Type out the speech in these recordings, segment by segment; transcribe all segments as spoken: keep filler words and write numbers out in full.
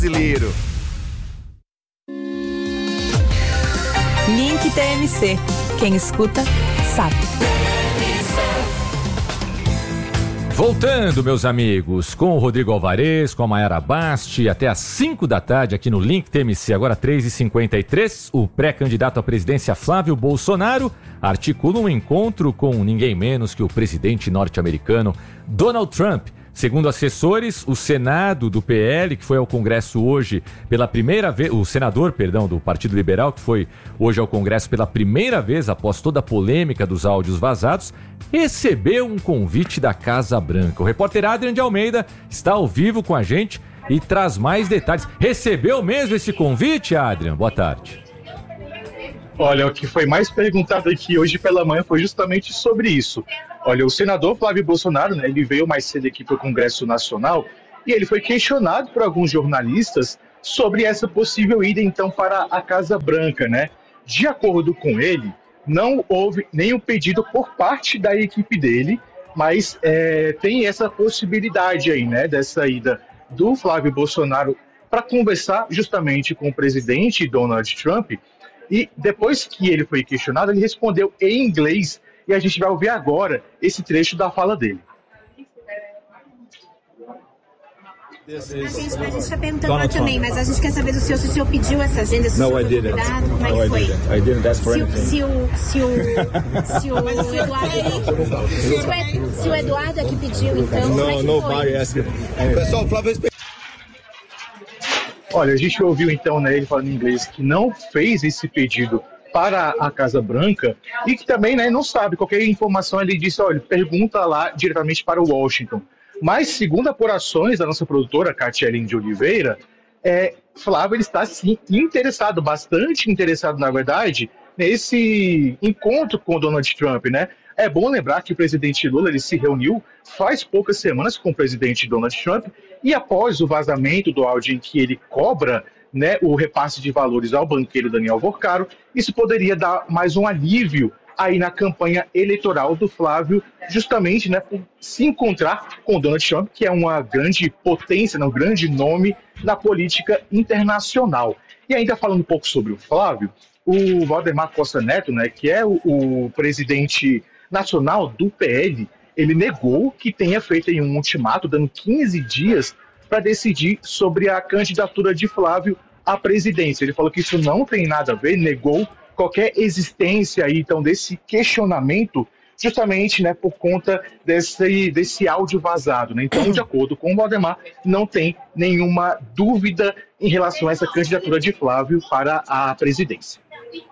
brasileiro. Link T M C. Quem escuta, sabe. Voltando, meus amigos, com o Rodrigo Alvarez, com a Mayara Basti, até às cinco da tarde aqui no Link T M C, agora três e cinquenta e três, o pré-candidato à presidência Flávio Bolsonaro articula um encontro com ninguém menos que o presidente norte-americano Donald Trump. Segundo assessores, o Senado do P L, que foi ao Congresso hoje pela primeira vez, o senador, perdão, do Partido Liberal, que foi hoje ao Congresso pela primeira vez após toda a polêmica dos áudios vazados, recebeu um convite da Casa Branca. O repórter Adrian de Almeida está ao vivo com a gente e traz mais detalhes. Recebeu mesmo esse convite, Adrian? Boa tarde. Olha, o que foi mais perguntado aqui hoje pela manhã foi justamente sobre isso. Olha, o senador Flávio Bolsonaro, né, ele veio mais cedo aqui para o Congresso Nacional e ele foi questionado por alguns jornalistas sobre essa possível ida, então, para a Casa Branca, né? De acordo com ele, não houve nenhum pedido por parte da equipe dele, mas é, tem essa possibilidade aí, né, dessa ida do Flávio Bolsonaro para conversar justamente com o presidente Donald Trump. E depois que ele foi questionado, ele respondeu em inglês. E a gente vai ouvir agora esse trecho da fala dele. A gente, a gente tá perguntando lá também, mas a gente quer saber do senhor, se o senhor pediu essa agenda, se o senhor foi convidado, como é que foi? I didn't ask for anything. Se o, se o, se o, se o Eduardo, se o, se o Eduardo é que pediu, então, como é que nobody asked. Pessoal, Flávio... Olha, a gente ouviu então, né, ele falando em inglês que não fez esse pedido para a Casa Branca e que também, né, não sabe qualquer informação. Ele disse, olha, pergunta lá diretamente para o Washington. Mas, segundo apurações da nossa produtora, Catiele de Oliveira, é, Flávio ele está, sim, interessado, bastante interessado, na verdade, nesse encontro com o Donald Trump, né? É bom lembrar que o presidente Lula ele se reuniu faz poucas semanas com o presidente Donald Trump e após o vazamento do áudio em que ele cobra, né, o repasse de valores ao banqueiro Daniel Vorcaro, isso poderia dar mais um alívio aí na campanha eleitoral do Flávio, justamente, né, por se encontrar com o Donald Trump, que é uma grande potência, né, um grande nome na política internacional. E ainda falando um pouco sobre o Flávio, o Valdemar Costa Neto, né, que é o, o presidente nacional do P L, ele negou que tenha feito aí um ultimato, dando quinze dias para decidir sobre a candidatura de Flávio à presidência. Ele falou que isso não tem nada a ver, negou qualquer existência aí, então, desse questionamento, justamente, né, por conta desse, desse áudio vazado, né? Então, de acordo com o Valdemar, não tem nenhuma dúvida em relação a essa candidatura de Flávio para a presidência.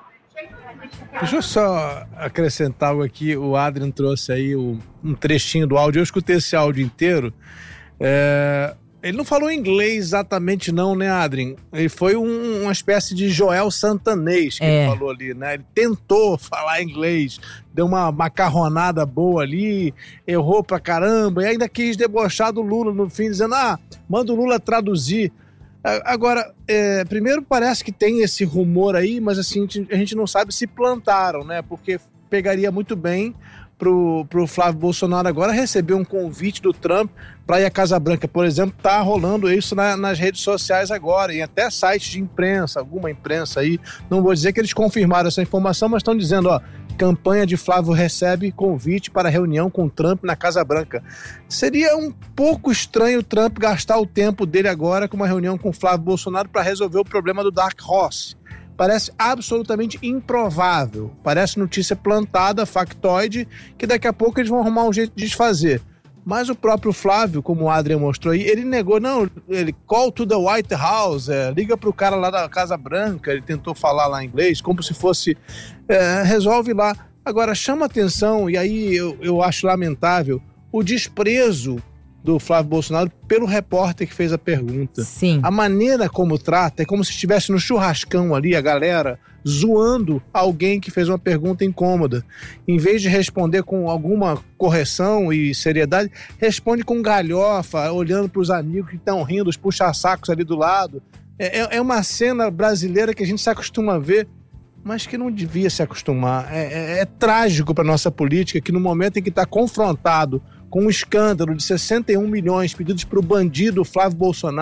Deixa eu só acrescentar algo aqui. O Adrian trouxe aí um trechinho do áudio. Eu escutei esse áudio inteiro. É... Ele não falou inglês exatamente não, né, Adrian? Ele foi um, uma espécie de Joel Santanês que é. ele falou ali, né? Ele tentou falar inglês, deu uma macarronada boa ali, errou pra caramba, e ainda quis debochar do Lula no fim, dizendo, ah, manda o Lula traduzir. Agora, é, primeiro parece que tem esse rumor aí, mas assim, a gente não sabe se plantaram, né? Porque pegaria muito bem pro, pro Flávio Bolsonaro agora receber um convite do Trump para ir à Casa Branca, por exemplo. Tá rolando isso na, nas redes sociais agora, e até sites de imprensa, alguma imprensa aí, não vou dizer que eles confirmaram essa informação, mas estão dizendo, ó, campanha de Flávio recebe convite para reunião com Trump na Casa Branca. Seria um pouco estranho o Trump gastar o tempo dele agora com uma reunião com Flávio Bolsonaro para resolver o problema do Dark Horse. Parece absolutamente improvável. Parece notícia plantada, factoide, que daqui a pouco eles vão arrumar um jeito de desfazer. Mas o próprio Flávio, como o Adrian mostrou aí, ele negou, não, ele call to the White House, é, liga pro cara lá da Casa Branca, ele tentou falar lá em inglês, como se fosse, é, resolve lá. Agora, chama atenção, e aí eu, eu acho lamentável, o desprezo do Flávio Bolsonaro pelo repórter que fez a pergunta. Sim. A maneira como trata é como se estivesse no churrascão ali, a galera zoando alguém que fez uma pergunta incômoda. Em vez de responder com alguma correção e seriedade, responde com galhofa, olhando para os amigos que estão rindo, os puxa-sacos ali do lado. É, é uma cena brasileira que a gente se acostuma a ver, mas que não devia se acostumar. É, é, é trágico para a nossa política que no momento em que está confrontado com um escândalo de sessenta e um milhões pedidos para o bandido Flávio Bolsonaro,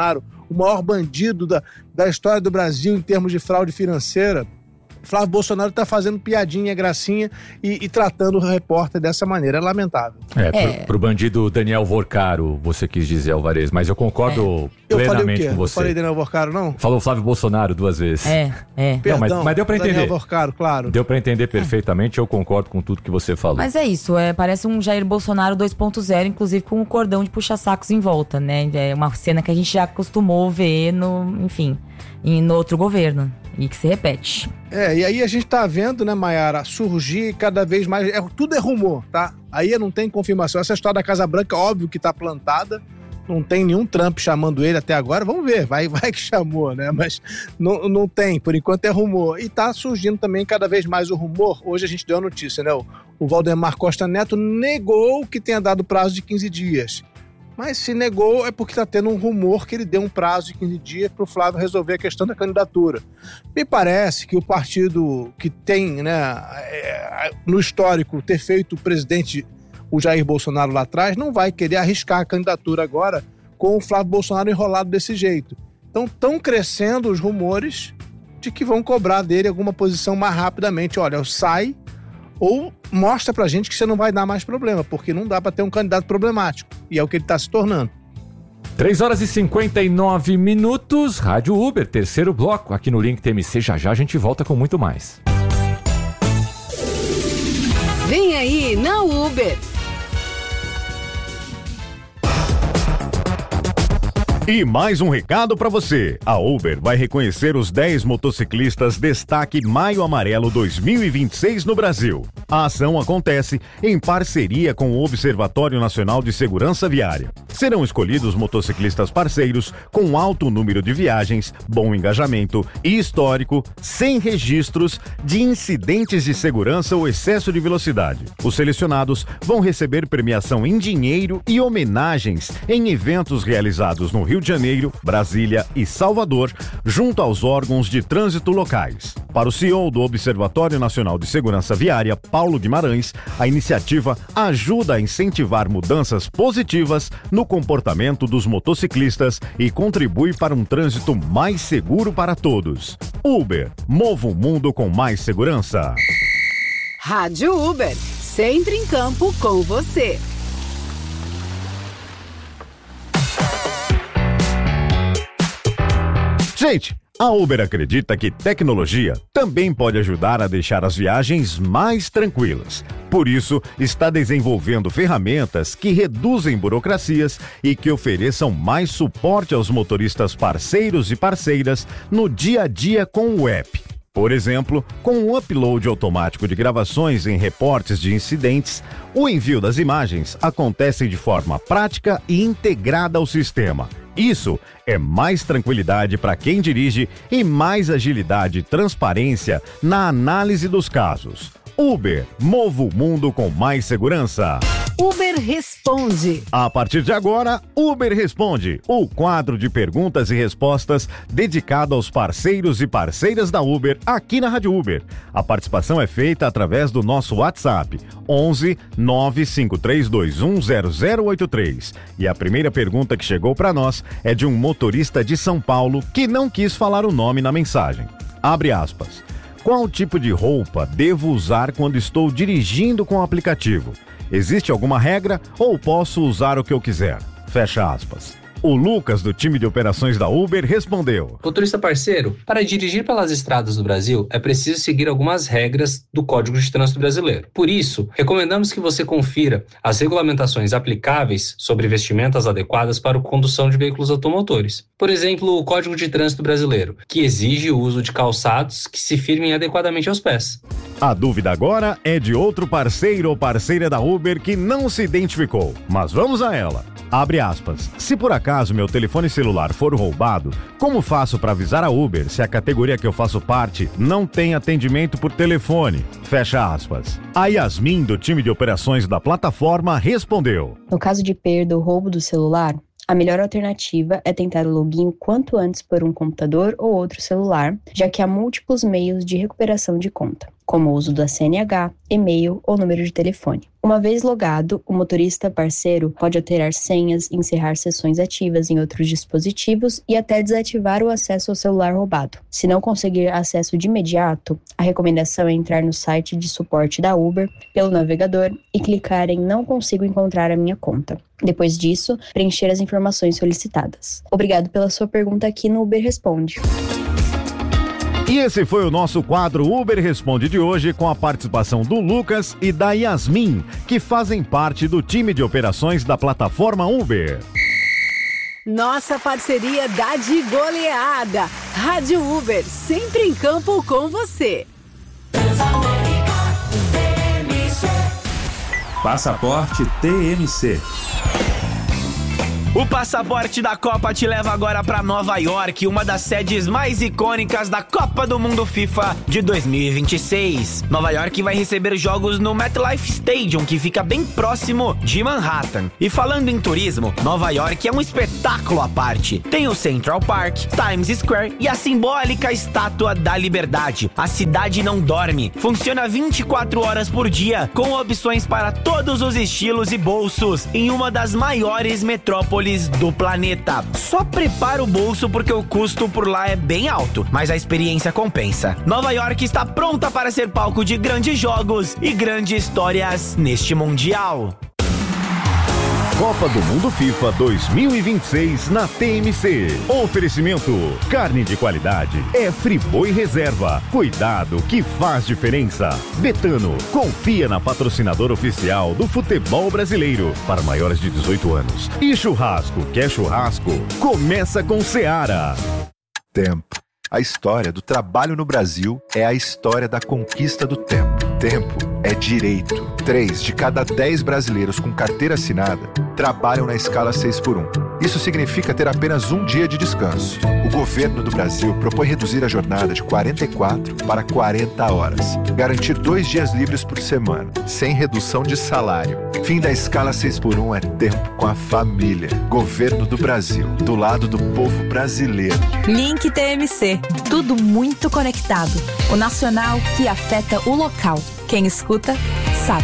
o maior bandido da, da história do Brasil em termos de fraude financeira. Flávio Bolsonaro está fazendo piadinha, gracinha e, e tratando o repórter dessa maneira. É lamentável. É, É. Pro, pro bandido Daniel Vorcaro, você quis dizer, Alvarez, mas eu concordo Eu falei o plenamente quê? com Eu você. falei Daniel Vorcaro, não? Falou Flávio Bolsonaro duas vezes. É, é. Perdão, mas- mas deu pra entender. Daniel Vorcaro, claro. Deu pra entender perfeitamente, eu concordo com tudo que você falou. Mas é isso, é, parece um Jair Bolsonaro dois ponto zero, inclusive com um cordão de puxa-sacos em volta, né? É uma cena que a gente já acostumou ver no, enfim, em, no outro governo. E que se repete. É, e aí a gente tá vendo, né, Maiara, surgir cada vez mais. É, tudo é rumor, tá? Aí não tem confirmação. Essa história da Casa Branca, óbvio que tá plantada. Não tem nenhum Trump chamando ele até agora. Vamos ver, vai, vai que chamou, né? Mas não, não tem, por enquanto é rumor. E tá surgindo também cada vez mais o rumor. Hoje a gente deu a notícia, né? O, o Valdemar Costa Neto negou que tenha dado prazo de quinze dias. Mas se negou é porque está tendo um rumor que ele deu um prazo de quinze dias para o Flávio resolver a questão da candidatura. Me parece que o partido que tem, né, é, no histórico, ter feito o presidente, o Jair Bolsonaro lá atrás, não vai querer arriscar a candidatura agora com o Flávio Bolsonaro enrolado desse jeito. Então estão crescendo os rumores de que vão cobrar dele alguma posição mais rapidamente. Olha, sai ou mostra pra gente que você não vai dar mais problema, porque não dá pra ter um candidato problemático. E é o que ele tá se tornando. três horas e cinquenta e nove minutos, Rádio Uber, terceiro bloco, aqui no Link T M C. Já já a gente volta com muito mais. Vem aí na Uber. E mais um recado para você. A Uber vai reconhecer os dez motociclistas Destaque Maio Amarelo dois mil e vinte e seis no Brasil. A ação acontece em parceria com o Observatório Nacional de Segurança Viária. Serão escolhidos motociclistas parceiros com alto número de viagens, bom engajamento e histórico, sem registros de incidentes de segurança ou excesso de velocidade. Os selecionados vão receber premiação em dinheiro e homenagens em eventos realizados no Rio de Janeiro, Brasília e Salvador, junto aos órgãos de trânsito locais. Para o C E O do Observatório Nacional de Segurança Viária, Paulo Guimarães, a iniciativa ajuda a incentivar mudanças positivas no comportamento dos motociclistas e contribui para um trânsito mais seguro para todos. Uber, mova o mundo com mais segurança. Rádio Uber, sempre em campo com você. Gente, a Uber acredita que tecnologia também pode ajudar a deixar as viagens mais tranquilas. Por isso, está desenvolvendo ferramentas que reduzem burocracias e que ofereçam mais suporte aos motoristas parceiros e parceiras no dia a dia com o app. Por exemplo, com o upload automático de gravações em reportes de incidentes, o envio das imagens acontece de forma prática e integrada ao sistema. Isso é mais tranquilidade para quem dirige e mais agilidade e transparência na análise dos casos. Uber, mova o mundo com mais segurança. Uber Responde. A partir de agora, Uber Responde, o quadro de perguntas e respostas dedicado aos parceiros e parceiras da Uber aqui na Rádio Uber. A participação é feita através do nosso WhatsApp, onze nove cinco três dois um zero zero oito três. E a primeira pergunta que chegou para nós é de um motorista de São Paulo que não quis falar o nome na mensagem. Abre aspas. Qual tipo de roupa devo usar quando estou dirigindo com o aplicativo? Existe alguma regra ou posso usar o que eu quiser? Fecha aspas. O Lucas, do time de operações da Uber, respondeu. Motorista parceiro, para dirigir pelas estradas do Brasil, é preciso seguir algumas regras do Código de Trânsito Brasileiro. Por isso, recomendamos que você confira as regulamentações aplicáveis sobre vestimentas adequadas para a condução de veículos automotores. Por exemplo, o Código de Trânsito Brasileiro, que exige o uso de calçados que se firmem adequadamente aos pés. A dúvida agora é de outro parceiro ou parceira da Uber que não se identificou, mas vamos a ela. Abre aspas. Se por acaso meu telefone celular for roubado, como faço para avisar a Uber se a categoria que eu faço parte não tem atendimento por telefone? Fecha aspas. A Yasmin, do time de operações da plataforma, respondeu. No caso de perda ou roubo do celular, a melhor alternativa é tentar o login quanto antes por um computador ou outro celular, já que há múltiplos meios de recuperação de conta. como o uso da C N H, e-mail ou número de telefone. Uma vez logado, o motorista parceiro pode alterar senhas, encerrar sessões ativas em outros dispositivos e até desativar o acesso ao celular roubado. Se não conseguir acesso de imediato, a recomendação é entrar no site de suporte da Uber pelo navegador e clicar em "Não consigo encontrar a minha conta". Depois disso, preencher as informações solicitadas. Obrigado pela sua pergunta aqui no Uber Responde. E esse foi o nosso quadro Uber Responde de hoje, com a participação do Lucas e da Yasmin, que fazem parte do time de operações da plataforma Uber. Nossa parceria dá de goleada. Rádio Uber, sempre em campo com você. Passaporte T M C. O passaporte da Copa te leva agora para Nova York, uma das sedes mais icônicas da Copa do Mundo FIFA de dois mil e vinte e seis. Nova York vai receber jogos no MetLife Stadium, que fica bem próximo de Manhattan. E falando em turismo, Nova York é um espetáculo à parte. Tem o Central Park, Times Square e a simbólica Estátua da Liberdade. A cidade não dorme, funciona vinte e quatro horas por dia, com opções para todos os estilos e bolsos, em uma das maiores metrópoles do planeta. Só prepara o bolso porque o custo por lá é bem alto, mas a experiência compensa. Nova York está pronta para ser palco de grandes jogos e grandes histórias neste Mundial. Copa do Mundo FIFA dois mil e vinte e seis na T M C. Oferecimento: carne de qualidade é Friboi Reserva. Cuidado que faz diferença. Betano, confia na patrocinadora oficial do futebol brasileiro para maiores de dezoito anos. E churrasco, quer churrasco? Começa com Seara. Tempo. A história do trabalho no Brasil é a história da conquista do tempo. Tempo é direito. Três de cada dez brasileiros com carteira assinada trabalham na escala seis por um. Isso significa ter apenas um dia de descanso. O governo do Brasil propõe reduzir a jornada de quarenta e quatro para quarenta horas. Garantir dois dias livres por semana, sem redução de salário. Fim da escala seis por um é tempo com a família. Governo do Brasil, do lado do povo brasileiro. Link T M C. Tudo muito conectado. O nacional que afeta o local. Quem escuta, sabe.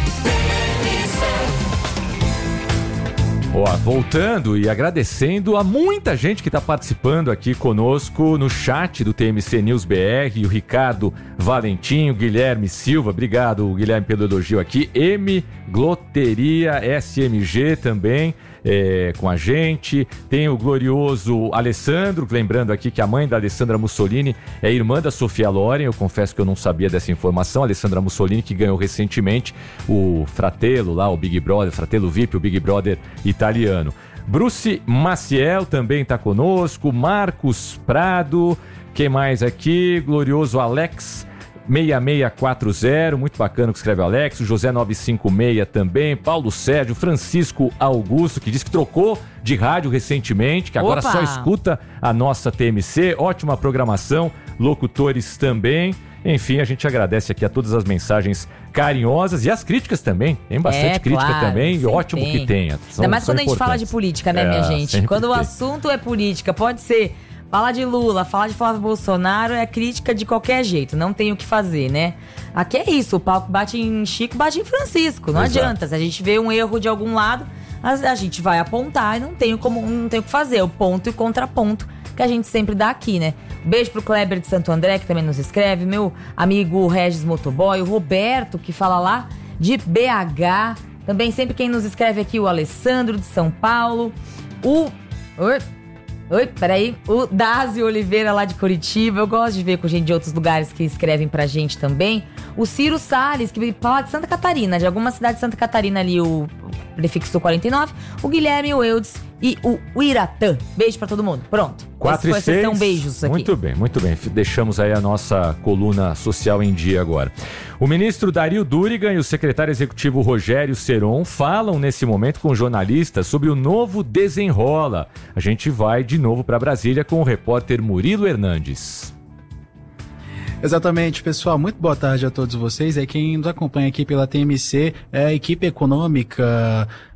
Ó, voltando e agradecendo a muita gente que está participando aqui conosco no chat do T M C News B R, o Ricardo Valentim, o Guilherme Silva, obrigado Guilherme pelo elogio aqui, M Gloteria S M G também, É, com a gente, tem o glorioso Alessandro, lembrando aqui que a mãe da Alessandra Mussolini é irmã da Sofia Loren, eu confesso que eu não sabia dessa informação, a Alessandra Mussolini que ganhou recentemente o Fratello lá, o Big Brother, Fratello V I P, o Big Brother italiano. Bruce Maciel também está conosco, Marcos Prado, quem mais aqui? Glorioso Alex seis seis quatro zero, muito bacana o que escreve o Alex, o José nove cinco seis também, Paulo Sérgio, Francisco Augusto, que diz que trocou de rádio recentemente, que agora Opa! só escuta a nossa T M C, ótima programação, locutores também, enfim, a gente agradece aqui a todas as mensagens carinhosas e as críticas também, tem bastante é, crítica claro, também, e ótimo tem. que tenha. Ainda mais quando a gente fala de política, né, é, minha gente? Quando o tem. assunto é política, pode ser falar de Lula, falar de Flávio Bolsonaro, é crítica de qualquer jeito, não tem o que fazer, né? Aqui é isso, o palco bate em Chico, bate em Francisco, não Exato. adianta. Se a gente vê um erro de algum lado, a, a gente vai apontar e não tem, como, não tem o que fazer, o ponto e contraponto que a gente sempre dá aqui, né? Beijo pro Kleber de Santo André, que também nos escreve, meu amigo Regis Motoboy, o Roberto, que fala lá de B H, também sempre quem nos escreve aqui, o Alessandro de São Paulo, o... Oi, peraí. O Dázio Oliveira lá de Curitiba. Eu gosto de ver com gente de outros lugares que escrevem pra gente também. O Ciro Salles, que fala de Santa Catarina, de alguma cidade de Santa Catarina ali, o prefixo quarenta e nove. O Guilherme, o Eudes e o Iratã. Beijo pra todo mundo. Pronto. quatro e seis. São beijos aqui. Muito bem, muito bem. Deixamos aí a nossa coluna social em dia agora. O ministro Dario Durigan e o secretário executivo Rogério Seron falam nesse momento com jornalistas sobre o novo Desenrola. A gente vai de novo para Brasília com o repórter Murilo Hernandes. Exatamente, pessoal. Muito boa tarde a todos vocês. É quem nos acompanha aqui pela T M C, é a equipe econômica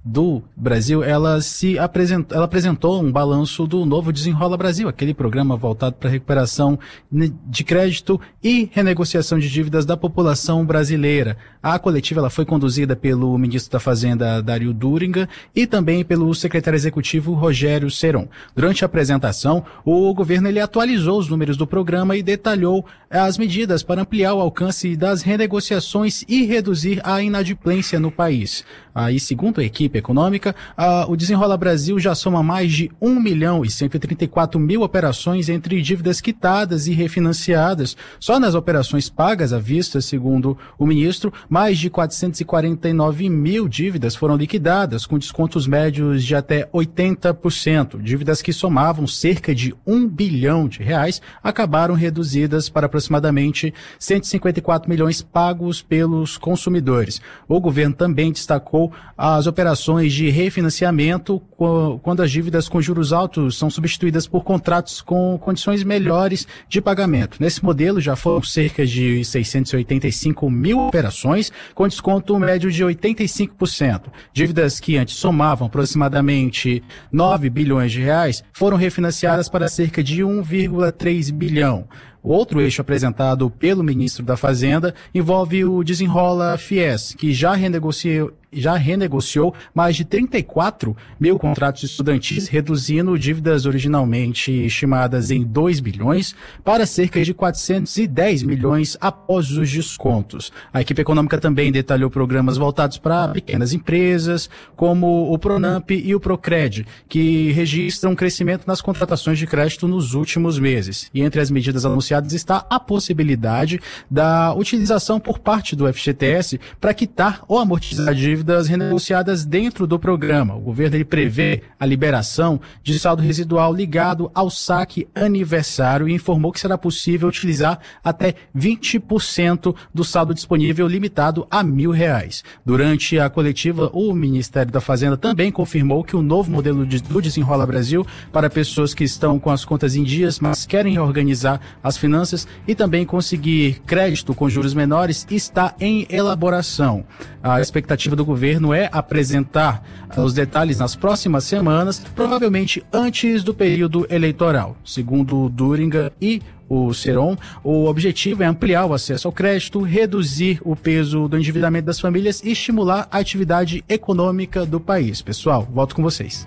do Brasil, ela se apresentou, ela apresentou um balanço do novo Desenrola Brasil, aquele programa voltado para a recuperação de crédito e renegociação de dívidas da população brasileira. A coletiva ela foi conduzida pelo ministro da Fazenda, Dário Duriga, e também pelo secretário executivo, Rogério Seron. Durante a apresentação, o governo ele atualizou os números do programa e detalhou as medidas para ampliar o alcance das renegociações e reduzir a inadimplência no país. Aí, segundo a equipe econômica, a, o Desenrola Brasil já soma mais de um milhão e cento e trinta e quatro mil operações entre dívidas quitadas e refinanciadas. Só nas operações pagas à vista, segundo o ministro, mais de quatrocentos e quarenta e nove mil dívidas foram liquidadas, com descontos médios de até oitenta por cento. Dívidas que somavam cerca de um bilhão de reais acabaram reduzidas para aproximadamente cento e cinquenta e quatro milhões pagos pelos consumidores. O governo também destacou as operações de refinanciamento quando as dívidas com juros altos são substituídas por contratos com condições melhores de pagamento. Nesse modelo já foram cerca de seiscentos e oitenta e cinco mil operações com desconto médio de oitenta e cinco por cento. Dívidas que antes somavam aproximadamente nove bilhões de reais foram refinanciadas para cerca de um vírgula três bilhão. Outro eixo apresentado pelo ministro da Fazenda envolve o Desenrola Fies, que já renegociou, já renegociou mais de trinta e quatro mil contratos estudantis, reduzindo dívidas originalmente estimadas em dois bilhões para cerca de quatrocentos e dez milhões após os descontos. A equipe econômica também detalhou programas voltados para pequenas empresas, como o Pronamp e o Procred, que registram crescimento nas contratações de crédito nos últimos meses. E entre as medidas anunciadas está a possibilidade da utilização por parte do F G T S para quitar ou amortizar dívidas renegociadas dentro do programa. O governo ele prevê a liberação de saldo residual ligado ao saque aniversário e informou que será possível utilizar até vinte por cento do saldo disponível limitado a mil reais. Durante a coletiva, o Ministério da Fazenda também confirmou que o novo modelo de, do Desenrola Brasil para pessoas que estão com as contas em dias, mas querem reorganizar as finanças e também conseguir crédito com juros menores está em elaboração. A expectativa do governo é apresentar os detalhes nas próximas semanas, provavelmente antes do período eleitoral. Segundo o Duriga e o Seron, o objetivo é ampliar o acesso ao crédito, reduzir o peso do endividamento das famílias e estimular a atividade econômica do país. Pessoal, volto com vocês.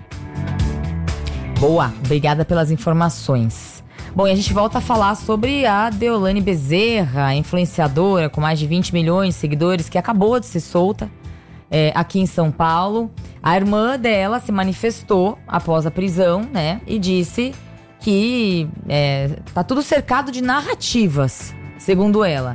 Boa, obrigada pelas informações. Bom, e a gente volta a falar sobre a Deolane Bezerra, influenciadora com mais de vinte milhões de seguidores, que acabou de ser solta é, aqui em São Paulo. A irmã dela se manifestou após a prisão, né, e disse que é, tá tudo cercado de narrativas, segundo ela.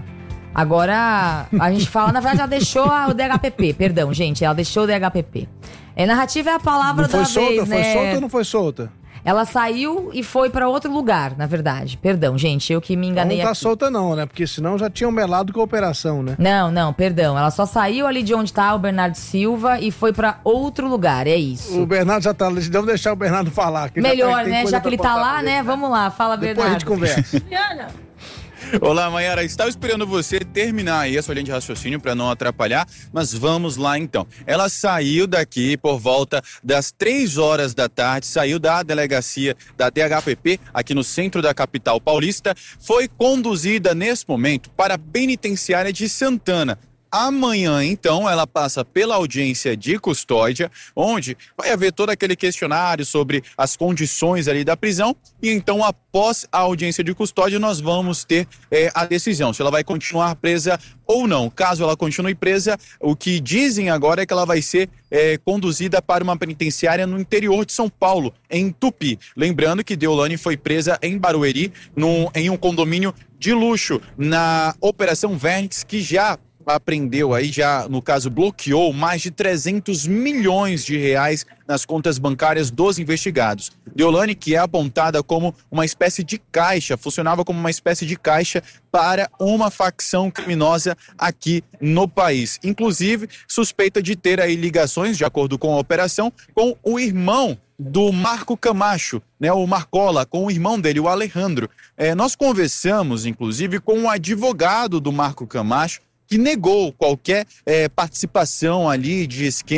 Agora, a gente fala, na verdade, ela deixou a, o D H P P, perdão, gente, ela deixou o D H P P. É, narrativa é a palavra não foi da solta, vez, foi né? Foi solta ou não foi solta? Ela saiu e foi pra outro lugar, na verdade. Perdão, gente, eu que me enganei. Não tá aqui. solta não, né? Porque senão já tinham melado com a operação, né? Não, não, perdão. Ela só saiu ali de onde tá o Bernardo Silva e foi pra outro lugar, é isso. O Bernardo já tá... Vamos deixar o Bernardo falar. Que Melhor, já tá, né? Já que ele tá lá, né? Vamos lá, fala, Depois Bernardo. Depois a gente conversa. Olá, Mayara. Estava esperando você terminar aí a sua linha de raciocínio para não atrapalhar, mas vamos lá então. Ela saiu daqui por volta das três horas da tarde, saiu da delegacia da D H P P aqui no centro da capital paulista, foi conduzida nesse momento para a penitenciária de Santana. Amanhã, então, ela passa pela audiência de custódia, onde vai haver todo aquele questionário sobre as condições ali da prisão, e então, após a audiência de custódia, nós vamos ter é, a decisão, se ela vai continuar presa ou não. Caso ela continue presa, o que dizem agora é que ela vai ser é, conduzida para uma penitenciária no interior de São Paulo, em Tupi. Lembrando que Deolane foi presa em Barueri, num, em um condomínio de luxo, na Operação Vernix, que já apreendeu aí, já no caso bloqueou mais de trezentos milhões de reais nas contas bancárias dos investigados. Deolane, que é apontada como uma espécie de caixa, funcionava como uma espécie de caixa para uma facção criminosa aqui no país. Inclusive, suspeita de ter aí ligações, de acordo com a operação, com o irmão do Marco Camacho, né, o Marcola, com o irmão dele, o Alejandro. É, nós conversamos, inclusive, com o advogado do Marco Camacho, que negou qualquer é, participação ali de esquemas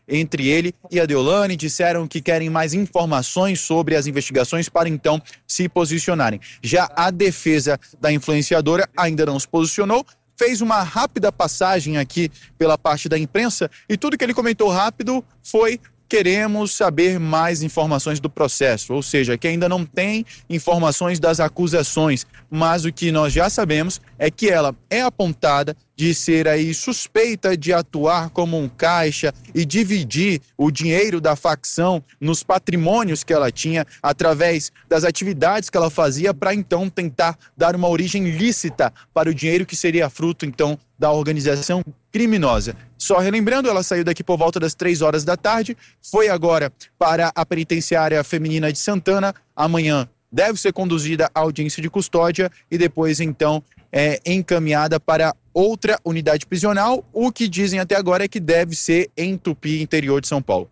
entre ele e a Deolane, disseram que querem mais informações sobre as investigações para então se posicionarem. Já a defesa da influenciadora ainda não se posicionou, fez uma rápida passagem aqui pela parte da imprensa e tudo que ele comentou rápido foi: queremos saber mais informações do processo, ou seja, que ainda não tem informações das acusações, mas o que nós já sabemos é que ela é apontada de ser aí suspeita de atuar como um caixa e dividir o dinheiro da facção nos patrimônios que ela tinha através das atividades que ela fazia para então tentar dar uma origem lícita para o dinheiro que seria fruto então da organização criminosa. Só relembrando, ela saiu daqui por volta das três horas da tarde, foi agora para a penitenciária feminina de Santana, amanhã deve ser conduzida à audiência de custódia e depois então é encaminhada para outra unidade prisional. O que dizem até agora é que deve ser em Tupi, interior de São Paulo.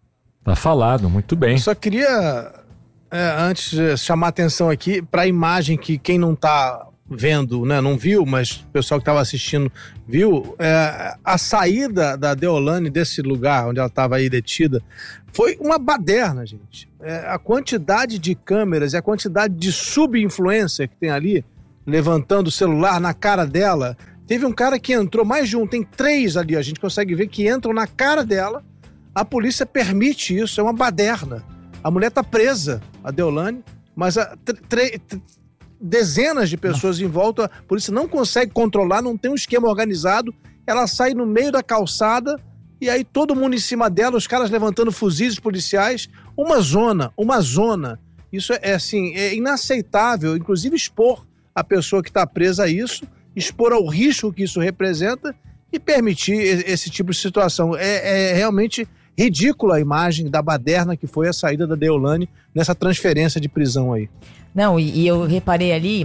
Tá falado, muito bem. Eu só queria, é, antes, chamar atenção aqui para a imagem que quem não tá vendo, né, não viu, mas o pessoal que estava assistindo viu, é, a saída da Deolane desse lugar onde ela estava aí detida foi uma baderna, gente. É, a quantidade de câmeras e a quantidade de sub-influencer que tem ali, levantando o celular na cara dela. Teve um cara que entrou, mais de um, tem três ali, a gente consegue ver que entram na cara dela. A polícia permite isso, é uma baderna. A mulher tá presa, a Deolane, mas a, tre, tre, dezenas de pessoas em volta, a polícia não consegue controlar, não tem um esquema organizado. Ela sai no meio da calçada e aí todo mundo em cima dela, os caras levantando fuzis policiais. Uma zona, uma zona. Isso é, é assim, é inaceitável, inclusive expor a pessoa que está presa a isso, expor ao risco que isso representa e permitir esse tipo de situação. É, é realmente ridícula a imagem da baderna que foi a saída da Deolane nessa transferência de prisão aí. Não, e, e eu reparei ali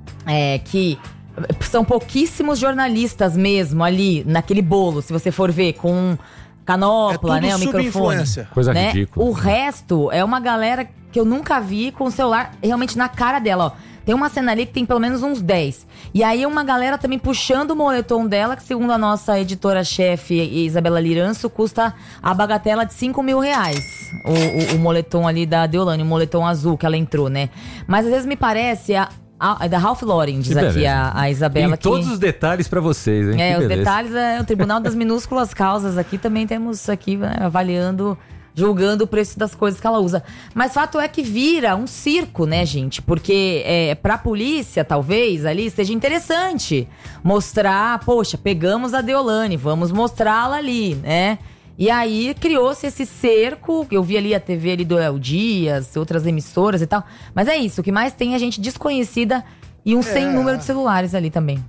é, que são pouquíssimos jornalistas mesmo ali naquele bolo, se você for ver, com canopla, é né, o microfone. Coisa né? ridícula. O resto é uma galera que eu nunca vi com o celular realmente na cara dela, ó. Tem uma cena ali que tem pelo menos uns dez. E aí uma galera também puxando o moletom dela, que segundo a nossa editora-chefe Isabela Liranço, custa a bagatela de cinco mil reais. O, o, o moletom ali da Deolane, o moletom azul que ela entrou, né? Mas às vezes me parece... A, a, a da Ralph Lauren, diz aqui a, a Isabela. Tem todos que, os detalhes pra vocês, hein? É, que os beleza. detalhes é o Tribunal das Minúsculas Causas aqui. Também temos aqui, né, avaliando... julgando o preço das coisas que ela usa. Mas fato é que vira um circo, né, gente? Porque é, pra polícia, talvez, ali, seja interessante mostrar, poxa, pegamos a Deolane, vamos mostrá-la ali, né? E aí criou-se esse cerco, eu vi ali a T V ali do El Dias, outras emissoras e tal. Mas é isso, o que mais tem é gente desconhecida e um é. sem número de celulares ali também.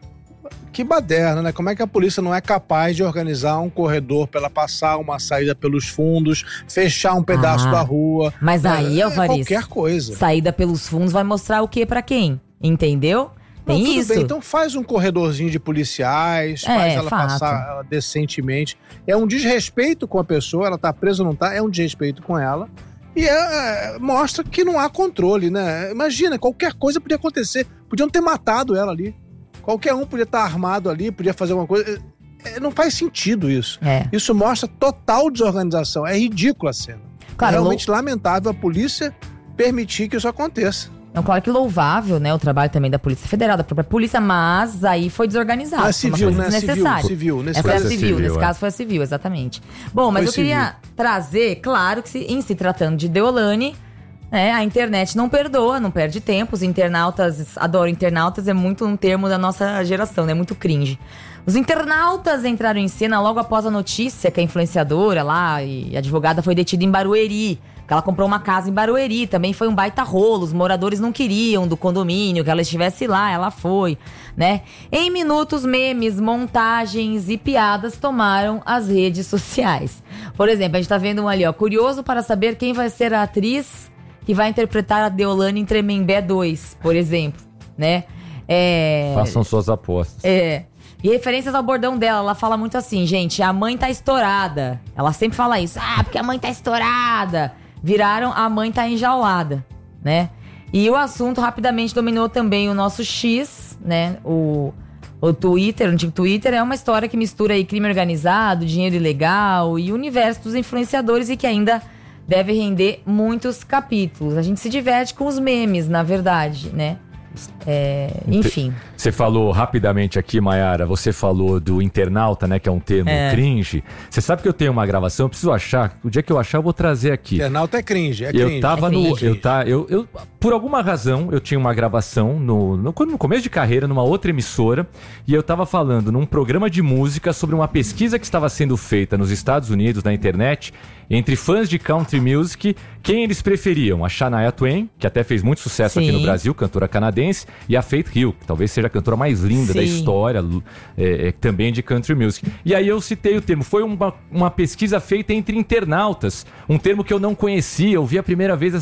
Que baderna, né? Como é que a polícia não é capaz de organizar um corredor para ela passar uma saída pelos fundos, fechar um pedaço ah, da rua? Mas é, aí, Alvaris, qualquer coisa. Saída pelos fundos vai mostrar o que pra quem? Entendeu? Tem não, tudo isso. Bem, então faz um corredorzinho de policiais, é, faz ela fato. passar ela decentemente. É um desrespeito com a pessoa, ela tá presa ou não tá, é um desrespeito com ela. E é, mostra que não há controle, né? Imagina, qualquer coisa podia acontecer. Podiam ter matado ela ali. Qualquer um podia estar armado ali, podia fazer alguma coisa. É, não faz sentido isso. É. Isso mostra total desorganização. É ridícula a cena. Claro, é realmente lou... lamentável a polícia permitir que isso aconteça. É claro que louvável, né, o trabalho também da Polícia Federal, da própria polícia, mas aí foi desorganizado. É civil, uma coisa né? desnecessária. Civil, nesse Essa caso é é civil, civil, nesse é. caso foi a civil, exatamente. Bom, mas Foi eu queria civil. trazer, claro que se, em se tratando de Deolane, é, a internet não perdoa, não perde tempo. Os internautas, adoro internautas, é muito um termo da nossa geração, né? Muito cringe. Os internautas entraram em cena logo após a notícia que a influenciadora lá e advogada foi detida em Barueri. Que ela comprou uma casa em Barueri, também foi um baita rolo. Os moradores não queriam do condomínio que ela estivesse lá, ela foi, né? Em minutos, memes, montagens e piadas tomaram as redes sociais. Por exemplo, a gente tá vendo um ali, ó. Curioso para saber quem vai ser a atriz que vai interpretar a Deolane em Tremembé dois, por exemplo, né? É... Façam suas apostas. É. E referências ao bordão dela, ela fala muito assim, gente, a mãe tá estourada. Ela sempre fala isso, ah, porque a mãe tá estourada. Viraram a mãe tá enjaulada, né? E o assunto rapidamente dominou também o nosso X, né? O, O Twitter, o antigo Twitter, é uma história que mistura aí crime organizado, dinheiro ilegal e o universo dos influenciadores e que ainda deve render muitos capítulos. A gente se diverte com os memes, na verdade, né? É, enfim. Você falou rapidamente aqui, Mayara, você falou do internauta, né, que é um termo É. cringe. Você sabe que eu tenho uma gravação, eu preciso achar, o dia que eu achar eu vou trazer aqui. Internauta é cringe, é cringe. Eu tava é no. cringe. Eu, tá, eu, eu, por alguma razão, eu tinha uma gravação no, no, no começo de carreira, numa outra emissora, e eu tava falando num programa de música sobre uma pesquisa que estava sendo feita nos Estados Unidos, na internet, entre fãs de country music, quem eles preferiam? A Shania Twain, que até fez muito sucesso aqui Sim. no Brasil, cantora canadense, e a Faith Hill, que talvez seja a cantora mais linda da Sim. história, é, é, também de country music. E aí eu citei o termo, foi uma, uma pesquisa feita entre internautas, um termo que eu não conhecia, eu vi a primeira vez